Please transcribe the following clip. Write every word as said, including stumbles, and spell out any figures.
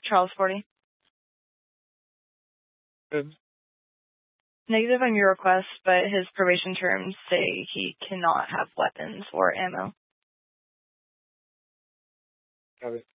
Charles forty. Good. Negative on your request, but his probation terms say he cannot have weapons or ammo. Copy.